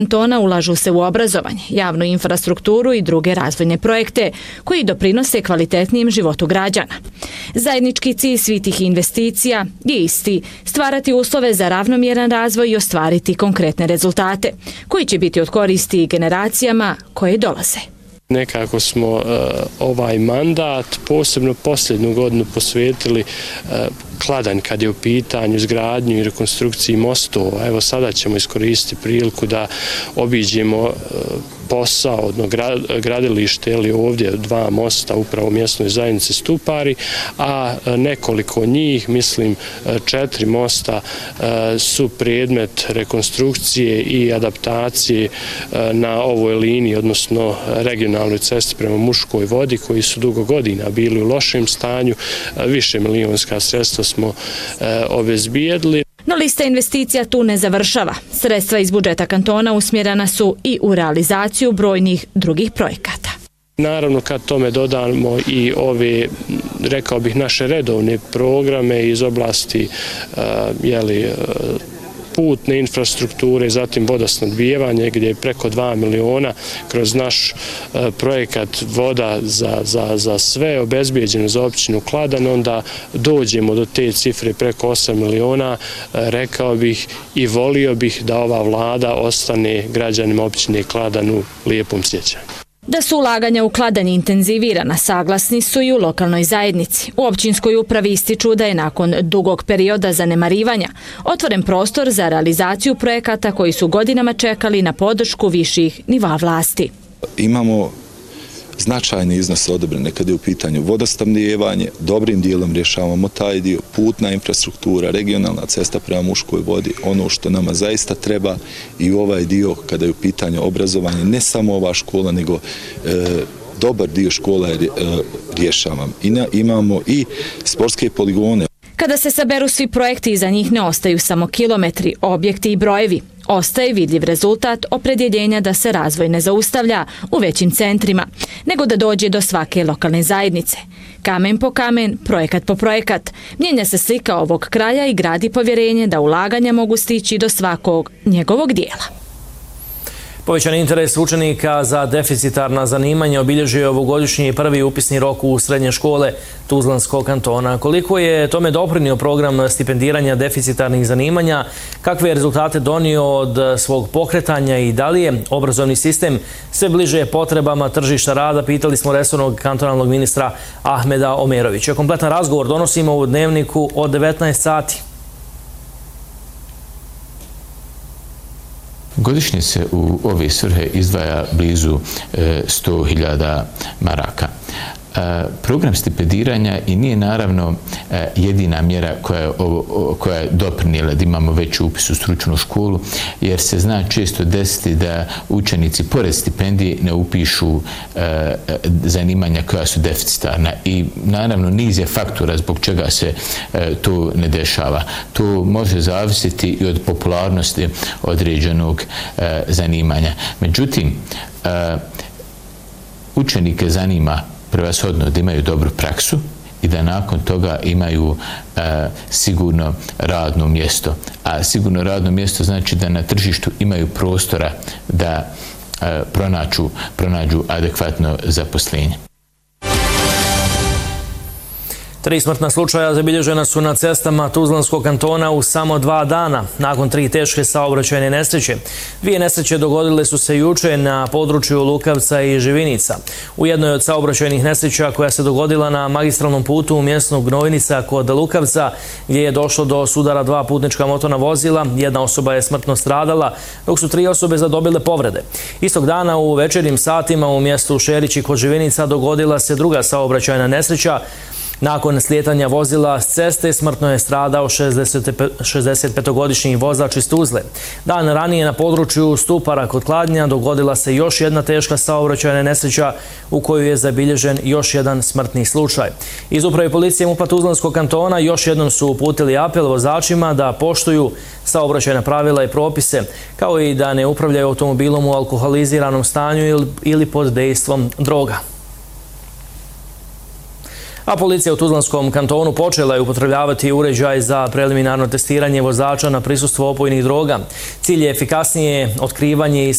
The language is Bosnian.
kantona ulažu se u obrazovanje, javnu infrastrukturu i druge razvojne projekte koji doprinose kvalitetnijem životu građana. Zajednički cilj svih tih investicija je isti: stvarati uslove za ravnomjeran razvoj i ostvariti konkretne rezultate koji će biti od koristi generacijama koje dolaze. Nekako smo ovaj mandat, posebno posljednju godinu, posvetili Kladanj kad je u pitanju izgradnju i rekonstrukciji mostova. Evo sada ćemo iskoristiti priliku da obiđemo posao, gradilište ili ovdje 2 mosta upravo u mjesnoj zajednici Stupari, a nekoliko njih, mislim 4 mosta, su predmet rekonstrukcije i adaptacije na ovoj liniji, odnosno regionalnoj cesti prema Muškoj Vodi, koji su dugo godina bili u lošem stanju. Više milijonska sredstva smo obezbijedili. No lista investicija tu ne završava. Sredstva iz budžeta kantona usmjerena su i u realizaciju brojnih drugih projekata. Naravno, kad tome dodamo i ove, rekao bih, naše redovne programe iz oblasti putne infrastrukture, zatim vodosnabdijevanje gdje je preko 2 miliona kroz naš projekat Voda za sve obezbijeđeno za općinu Kladanj, onda dođemo do te cifre preko 8 miliona. Rekao bih i volio bih da ova vlada ostane građanima općine Kladanj u lijepom sjećanju. Da su ulaganja u Kladanj intenzivirana, saglasni su i u lokalnoj zajednici. U općinskoj upravi ističu da je nakon dugog perioda zanemarivanja otvoren prostor za realizaciju projekata koji su godinama čekali na podršku viših nivoa vlasti. Imamo značajne iznose odobrene kada je u pitanju vodosnabdijevanje, dobrim dijelom rješavamo taj dio, putna infrastruktura, regionalna cesta prema Muškoj Vodi, ono što nama zaista treba, i ovaj dio kada je u pitanju obrazovanje, ne samo ova škola, nego dobar dio škola rješavam. Imamo i sportske poligone. Kada se saberu svi projekti, iza njih ne ostaju samo kilometri, objekti i brojevi. Ostaje vidljiv rezultat opredjeljenja da se razvoj ne zaustavlja u većim centrima, nego da dođe do svake lokalne zajednice. Kamen po kamen, projekat po projekat, mijenja se slika ovog kraja i gradi povjerenje da ulaganja mogu stići do svakog njegovog dijela. Povećan interes učenika za deficitarna zanimanja obilježio je ovogodišnji prvi upisni rok u srednje škole Tuzlanskog kantona. Koliko je tome doprinio program stipendiranja deficitarnih zanimanja, kakve je rezultate donio od svog pokretanja i da li je obrazovni sistem sve bliže potrebama tržišta rada, pitali smo resornog kantonalnog ministra Ahmeda Omerovića. Kompletan razgovor donosimo u Dnevniku od 19 sati. Godišnje se u ove svrhe izdvaja blizu 100.000 maraka. Program stipendiranja i nije naravno jedina mjera koja je doprinijela da imamo veći upis u stručnu školu, jer se zna često desiti da učenici pored stipendije ne upišu zanimanja koja su deficitarna, i naravno niz je faktora zbog čega se to ne dešava. To može zavisiti i od popularnosti određenog zanimanja. Međutim, učenike zanima prevashodno da imaju dobru praksu i da nakon toga imaju sigurno radno mjesto. A sigurno radno mjesto znači da na tržištu imaju prostora da pronađu adekvatno zaposlenje. 3 smrtna slučaja zabilježena su na cestama Tuzlanskog kantona u samo 2 dana, nakon 3 teške saobraćajne nesreće. 2 nesreće dogodile su se juče na području Lukavca i Živinica. U jednoj od saobraćajnih nesreća, koja se dogodila na magistralnom putu u mjestu Gnojnica kod Lukavca, gdje je došlo do sudara 2 putnička motorna vozila, 1 osoba je smrtno stradala, dok su 3 osobe zadobile povrede. Istog dana u večernjim satima u mjestu Šerići kod Živinica dogodila se druga saobraćajna nesreća. Nakon slijetanja vozila s ceste smrtno je stradao 65-godišnji vozač iz Tuzle. Dan ranije na području Stupara kod Kladnja dogodila se još jedna teška saobraćajna nesreća u kojoj je zabilježen još jedan smrtni slučaj. Iz uprave policije MUP-a Tuzlanskog kantona još jednom su uputili apel vozačima da poštuju saobraćajna pravila i propise, kao i da ne upravljaju automobilom u alkoholiziranom stanju ili pod dejstvom droga. A policija u Tuzlanskom kantonu počela je upotrebljavati uređaj za preliminarno testiranje vozača na prisustvo opojnih droga. Cilj je efikasnije otkrivanje i